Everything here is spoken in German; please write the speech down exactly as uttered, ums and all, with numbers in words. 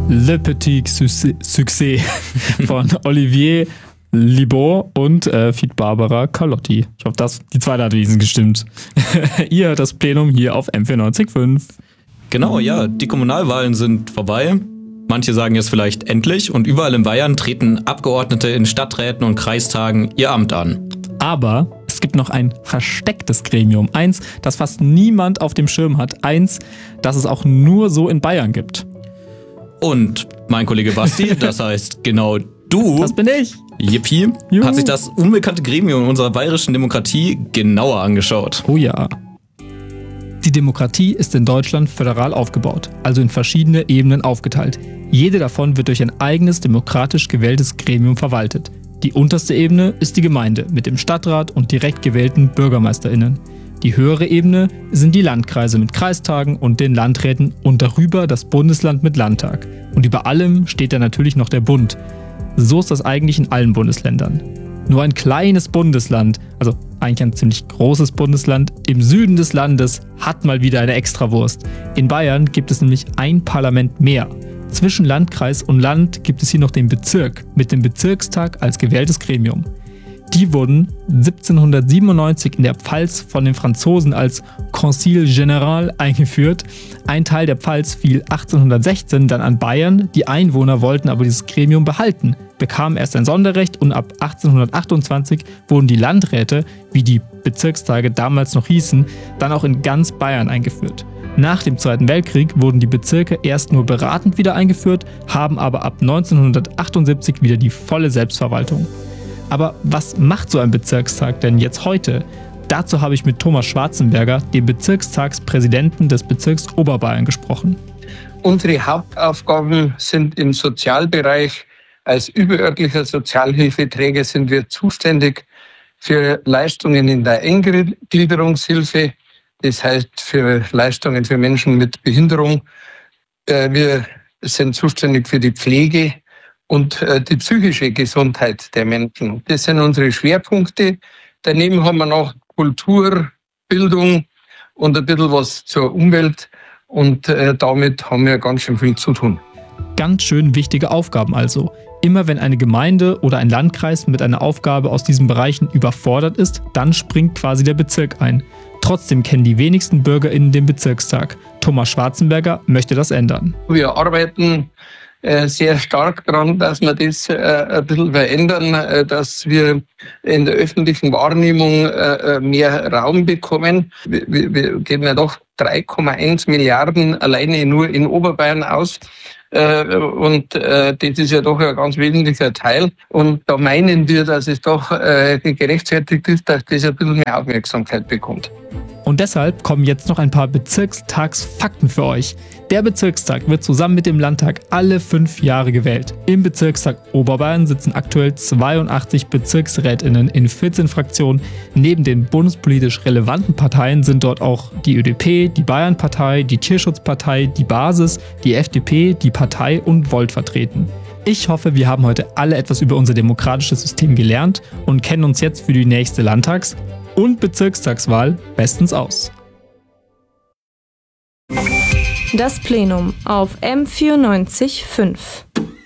Le Petit Succès von Olivier Libor und äh, Feed Barbara Carlotti. Ich hoffe, das, die zweite hat wenigstens gestimmt. Ihr hört das Plenum hier auf M vierundneunzig Komma fünf. Genau, ja, die Kommunalwahlen sind vorbei. Manche sagen jetzt vielleicht endlich und überall in Bayern treten Abgeordnete in Stadträten und Kreistagen ihr Amt an. Aber es gibt noch ein verstecktes Gremium. Eins, das fast niemand auf dem Schirm hat. Eins, das es auch nur so in Bayern gibt. Und mein Kollege Basti, das heißt genau du, das bin ich, Yippie, Juhu. hat sich das unbekannte Gremium unserer bayerischen Demokratie genauer angeschaut. Oh ja. Die Demokratie ist in Deutschland föderal aufgebaut, also in verschiedene Ebenen aufgeteilt. Jede davon wird durch ein eigenes demokratisch gewähltes Gremium verwaltet. Die unterste Ebene ist die Gemeinde mit dem Stadtrat und direkt gewählten BürgermeisterInnen. Die höhere Ebene sind die Landkreise mit Kreistagen und den Landräten und darüber das Bundesland mit Landtag. Und über allem steht dann natürlich noch der Bund. So ist das eigentlich in allen Bundesländern. Nur ein kleines Bundesland, also eigentlich ein ziemlich großes Bundesland, im Süden des Landes hat mal wieder eine Extrawurst. In Bayern gibt es nämlich ein Parlament mehr. Zwischen Landkreis und Land gibt es hier noch den Bezirk mit dem Bezirkstag als gewähltes Gremium. Die wurden siebzehnhundertsiebenundneunzig in der Pfalz von den Franzosen als Concile Général eingeführt. Ein Teil der Pfalz fiel achtzehnhundertsechzehn dann an Bayern. Die Einwohner wollten aber dieses Gremium behalten, bekamen erst ein Sonderrecht und ab achtzehnhundertachtundzwanzig wurden die Landräte, wie die Bezirkstage damals noch hießen, dann auch in ganz Bayern eingeführt. Nach dem Zweiten Weltkrieg wurden die Bezirke erst nur beratend wieder eingeführt, haben aber ab neunzehnhundertachtundsiebzig wieder die volle Selbstverwaltung. Aber was macht so ein Bezirkstag denn jetzt heute? Dazu habe ich mit Thomas Schwarzenberger, dem Bezirkstagspräsidenten des Bezirks Oberbayern, gesprochen. Unsere Hauptaufgaben sind im Sozialbereich. Als überörtlicher Sozialhilfeträger sind wir zuständig für Leistungen in der Eingliederungshilfe, das heißt für Leistungen für Menschen mit Behinderung. Wir sind zuständig für die Pflege und die psychische Gesundheit der Menschen. Das sind unsere Schwerpunkte. Daneben haben wir noch Kultur, Bildung und ein bisschen was zur Umwelt. Und damit haben wir ganz schön viel zu tun. Ganz schön wichtige Aufgaben also. Immer wenn eine Gemeinde oder ein Landkreis mit einer Aufgabe aus diesen Bereichen überfordert ist, dann springt quasi der Bezirk ein. Trotzdem kennen die wenigsten BürgerInnen den Bezirkstag. Thomas Schwarzenberger möchte das ändern. Wir arbeiten äh, sehr stark daran, dass wir das äh, ein bisschen verändern, äh, dass wir in der öffentlichen Wahrnehmung äh, mehr Raum bekommen. Wir, wir geben ja doch drei Komma eins Milliarden alleine nur in Oberbayern aus. Und äh, das ist ja doch ein ganz wesentlicher Teil. Und da meinen wir, dass es doch äh, gerechtfertigt ist, dass das ein bisschen mehr Aufmerksamkeit bekommt. Und deshalb kommen jetzt noch ein paar Bezirkstagsfakten für euch. Der Bezirkstag wird zusammen mit dem Landtag alle fünf Jahre gewählt. Im Bezirkstag Oberbayern sitzen aktuell zweiundachtzig BezirksrätInnen in vierzehn Fraktionen. Neben den bundespolitisch relevanten Parteien sind dort auch die Ö D P, die Bayernpartei, die Tierschutzpartei, die Basis, die F D P, die Partei und Volt vertreten. Ich hoffe, wir haben heute alle etwas über unser demokratisches System gelernt und kennen uns jetzt für die nächste Landtags- und Bezirkstagswahl bestens aus. Das Plenum auf M vierundneunzig Komma fünf.